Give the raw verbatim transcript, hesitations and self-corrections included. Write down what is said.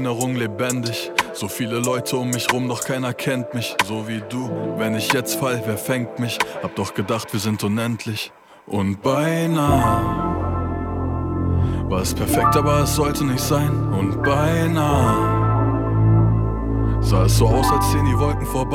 Erinnerung lebendig, so viele Leute um mich rum, doch keiner kennt mich, so wie du. Wenn ich jetzt fall, wer fängt mich? Hab doch gedacht, wir sind unendlich. Und beinahe war es perfekt, aber es sollte nicht sein. Und beinahe sah es so aus, als ziehen die Wolken vorbei.